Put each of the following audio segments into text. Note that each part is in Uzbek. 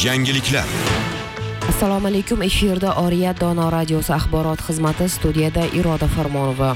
Yangiliklar. Assalomu alaykum. Efirda Oriyat Dono radiosi axborot xizmati, studiyada Iroda Farmonova.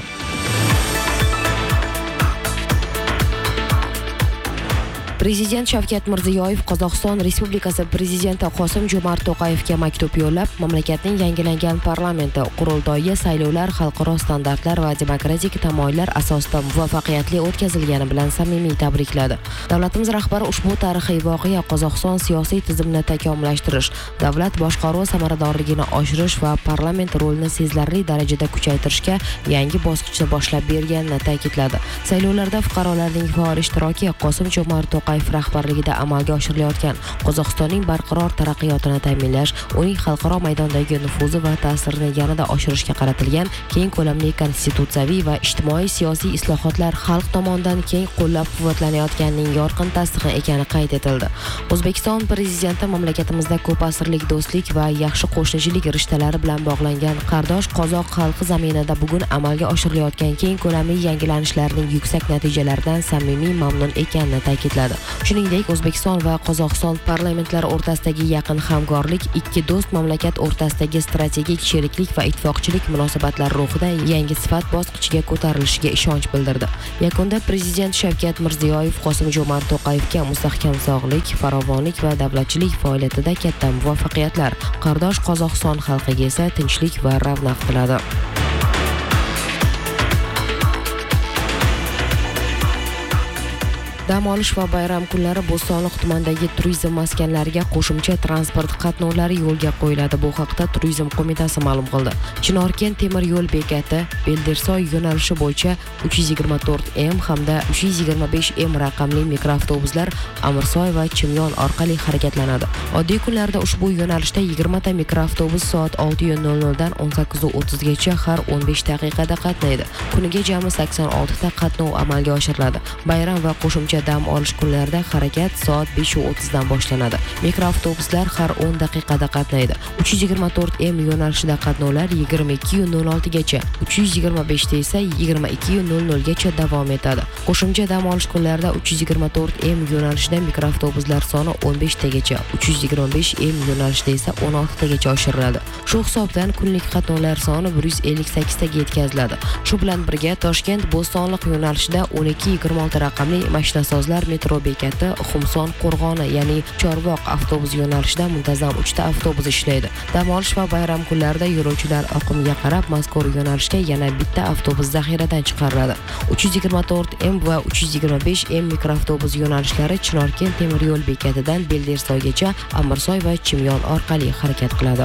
Prezident Shavkat Mirziyoyev Qozog'iston Respublikasi Prezidenti Qosim-Jo'mart To'qayevga maktub yo'llab, mamlakatning yangilangan parlamenti qurultoyi saylovlar xalqaro standartlar va demokratik tamoyillar asosida muvaffaqiyatli o'tkazilgani bilan samimiy tabrikladi. Davlatimiz rahbari ushbu tarixiy voqea Qozog'iston siyosiy tizimini takomillashtirish, davlat boshqaruvi samaradorligini oshirish va parlament rolini sezilarli darajada kuchaytirishga yangi bosqichni boshlab berganini ta'kidladi. Saylovlarda fuqarolarning faol ishtiroki Qosim-Jo'mart To'qayev rahbarligida amalga oshirilayotgan Qozog'istonning barqaror taraqqiyotini ta'minlash, uning xalqaro maydondagi nufuzi va ta'sirini yanada oshirishga qaratilgan keng ko'lamli konstitutsiyaviy va ijtimoiy siyosiy islohotlar xalq tomonidan keng qo'llab-quvvatlanayotganining yorqin tasdig'i ekani qayd etildi. O'zbekiston prezidenti mamlakatimizda ko'p asrlik do'stlik va yaxshi qo'shnichilik rishtalari bilan bog'langan qardosh qozoq xalqi zaminida bugun amalga oshirilayotgan keng ko'lamli yangilanishlarning yuksak natijalaridan samimiy mamnun ekanini ta'kidladi. Shuningdek, O'zbekiston va Qozog'iston parlamentlari o'rtasidagi yaqin hamkorlik ikki do'st mamlakat o'rtasidagi strategik sheriklik va ittifoqchilik munosabatlari ruhida yangi sifat bosqichiga ko'tarilishiga ishonch bildirdi. Yakunda Prezident Shavkat Mirziyoyev Qosim-Jo'mart To'qayevga mustahkam sog'lik, farovonlik va davlatchilik faoliyatida katta muvaffaqiyatlar, qardosh Qozog'iston xalqiga esa tinchlik va ravnaq tiladi. Dam olish va bayram kunlari Bo'stonliq tumanidagi turizm maskanlariga qo'shimcha transport qatnovlari yo'lga qo'yiladi. Bu haqda Turizm qo'mitasi ma'lum qildi. Chinorkent temir yo'l bekati Beldersoy yo'nalishi bo'yicha 324M hamda 325M raqamli mikroavtobuslar Amirsoy va Chimyon orqali harakatlanadi. Oddiy kunlarda ushbu yo'nalishda 20 ta mikroavtobus soat 6:00 dan 18:30 gacha har 15 daqiqada qatnaydi. Kuniga jami 86 ta qatnov amalga oshiriladi. Bayram va qo'shimcha dam olish kunlarida harakat soat 5:30 dan boshlanadi. Mikroavtobuslar har 10 daqiqada qatnaydi. 324M yo'nalishida qatnovlar 22:06 gacha, 325 da esa 22:00 gacha davom etadi. Qo'shimcha dam olish kunlarida 324M yo'nalishida mikroavtobuslar soni 15 tagacha, 325M yo'nalishida esa 16 tagacha oshiriladi. Shu hisobdan kunlik qatnovlar soni 158 taga yetkaziladi. Shu bilan birga Toshkent Bo'stonliq yo'nalishida 1226 raqamli mashinasozlar metro bekati Xumson Qo'rg'oni, ya'ni Chorvoq avtobus yo'nalishida muntazam 3 ta avtobus ishlaydi. Dam olish va bayram kunlarida yo'lovchilar oqimiga qarab mazkur yo'nalishga yana bitta avtobus zaxiradan chiqariladi. 324M va 325M mikroavtobus yo'nalishlari Chinorkent temir yo'l bekatidan Beldersoygacha, Amirsoy va Chimyon orqali harakat qiladi.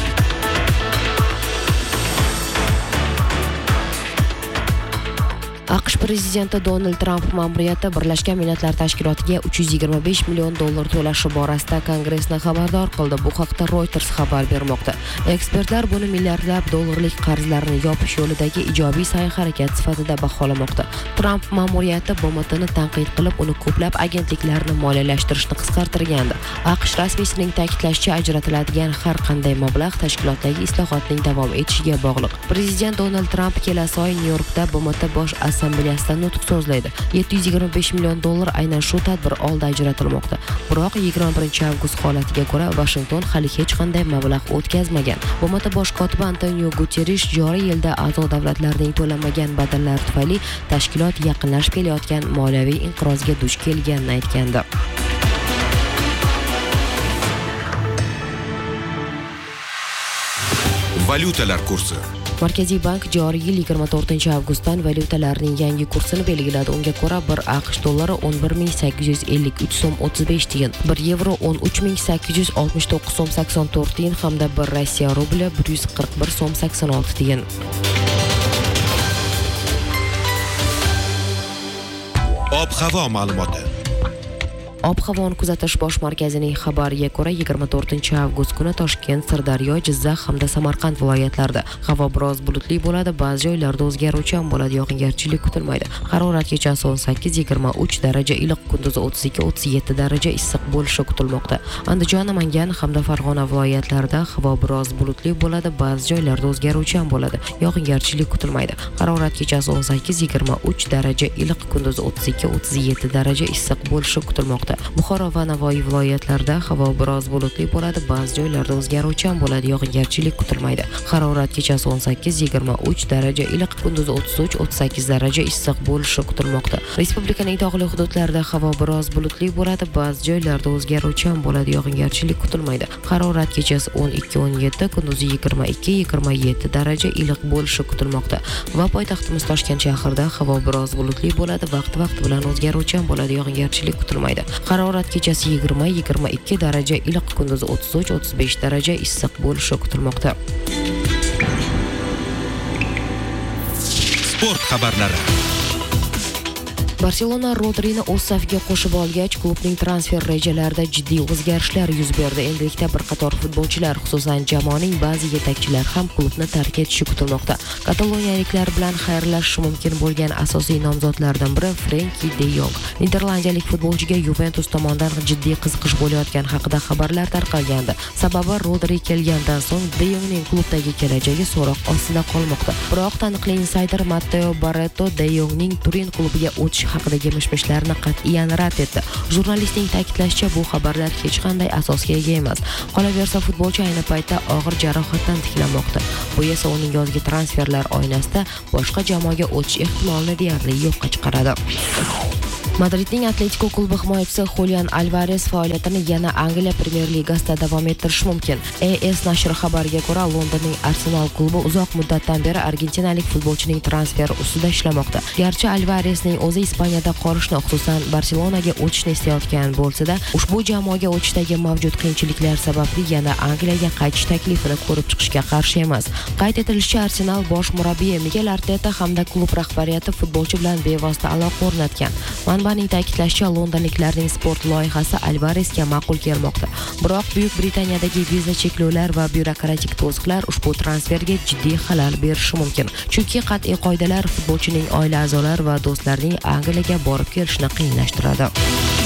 AQSh prezidenti Donald Tramp ma'muriyati Birlashgan Millatlar Tashkilotiga $325 million to'lashi borasida Kongressni xabardor qildi. Bu haqda Reuters xabar bermoqda. Ekspertlar buni milliardlab dollarlik qarzlarni yopish yo'lidagi ijobiy sa'y-harakat sifatida baholamoqda. Tramp ma'muriyati BMTni tanqid qilib, uni ko'plab agentliklarni moliyalashtirishni qisqartirgandi. AQSh rasmiysining ta'kidlashicha, ajratiladigan har qanday mablag' tashkilotdagi islohotning davom etishiga bog'liq. Prezident Donald Tramp kelasi oy Nyu-Yorkda BMT bosh assambleyasida nutq so'zlaydi. $725 million aynan shu tadbir oldi ajratilmoqda. Biroq 21-avgust holatiga ko'ra Washington hali hech qanday mablag' o'tkazmagan. BMT bosh kotibi Antonio Guterres joriy yilda a'zo davlatlarning to'lamagan badallari tufayli tashkilot yaqinlashib kelayotgan moliyaviy inqirozga duch kelganini aytgandi. Valyutalar kursi. Markaziy bank joriy yil 24-avgustdan valyutalarning yangi kursini belgiladi. Unga ko'ra 1 AQSh dollari 11.853 so'm 35 tiyin, 1 yevro 13.869 so'm 84 tiyin hamda 1 Rossiya rubli 141 so'm 86 tiyin. Ob-havo ma'lumoti. Ob-havoni kuzatish bosh markazining xabariga ko'ra 24-avgust kuni Toshkent, Sirdaryo, Jizzax hamda Samarqand viloyatlarida havo biroz bulutli bo'ladi, ba'zi joylarda o'zgaruvchan bo'ladi, yog'ingarchilik kutilmaydi. Harorat kechasi 18-23 daraja iliq, kunduzi 32-37 daraja issiq bo'lishi kutilmoqda. Andijon, Namangan hamda Farg'ona viloyatlarida havo biroz bulutli bo'ladi, ba'zi joylarda o'zgaruvchan bo'ladi, yog'ingarchilik kutilmaydi. Harorat kechasi 18-23 daraja iliq, kunduzi 32-37 daraja issiq bo'lishi kutilmoqda. Buxoro va Navoiy viloyatlarida havo biroz bulutli bo'ladi, ba'zi joylarda o'zgaruvchan bo'ladi, yog'ingarchilik kutilmaydi. Harorat kechasi 18-23 daraja iliq, kunduzi 33-38 daraja issiq bo'lishi kutilmoqda. Respublikaning tog'li hududlarida havo biroz bulutli bo'ladi, ba'zi joylarda o'zgaruvchan bo'ladi, yog'ingarchilik kutilmaydi. Harorat kechasi 12-17, kunduzi 22-27 daraja iliq bo'lishi kutilmoqda. Va poytaxtimiz Toshkent shahrida havo biroz bulutli bo'ladi, vaqti bilan o'zgaruvchan bo'ladi, yog'ingarchilik kutilmaydi. Harorat kechasi 20-22 daraja iliq, kunduzi 33-35 daraja issiq bo'lishi kutilmoqda. Sport xabarlari. Barselona Rodrini o'z safiga qo'shib olgach, klubning transfer rejalarida jiddiy o'zgarishlar yuz berdi. Endilikda bir qator futbolchilar, xususan jamoaning ba'zi yetakchilari ham klubni tark etishi kutilmoqda. Kataloniyaliklar bilan xayrlashishi mumkin bo'lgan asosiy nomzodlardan biri Frenkie de Jong. Niderlandiyalik futbolchiga Juventus tomonidan jiddiy qiziqish bo'layotgan haqida xabarlar tarqalgandi. Sababi Rodri kelgandan so'ng de Jongning klubdagi kelajagi so'roq ostida qolmoqda. Biroq taniqli insayder Matteo Barretto de Jongning Turin klubiga o'tish haqidagi mish-mishlarni qat'iyan rad etdi. Jurnalistning ta'kidlashicha, bu xabarlar hech qanday asosga ega emas. Qolaversa, futbolchi ayni paytda og'ir jarohatdan tiklanmoqda. Bu esa uning yozgi transferlar oynasida boshqa jamoaga o'tish ehtimolini deyarli yo'qqa chiqaradi. Madridning Atletico klubi himoyachisi Julian Alvarez faoliyatini yana Angliya Premyer Ligasida davom ettirishi mumkin. AS nashri xabariga ko'ra, Londonning Arsenal klubi uzoq muddatdan beri argentinalik futbolchining transferi ustida ishlamoqda. Garchi Alvarezning o'zi Ispaniyada qolishni, xususan Barselonaga o'tishni istayotgan bo'lsa-da, ushbu jamoaga o'tishdagi mavjud qiyinchiliklar sababli yana Angliyaga qaytish taklifini ko'rib chiqishga qarshi emas. Qayd etilishicha, Arsenal bosh murabbiyi Mikel Arteta hamda klub rahbariyati futbolchi bilan bevosita aloqa o'rnatgan. Manbaning ta'kidlashicha, londonliklarning sport loyihasi Alvarezga ma'qul kelmoqda. Biroq Buyuk Britaniyadagi viza cheklovlar va byurokratik to'siqlar ushbu transferga jiddiy xalal berishi mumkin. Chunki qat'iy qoidalar futbolchining oila a'zolari va do'stlarining Angliyaga borib kelishini qiyinlashtiradi.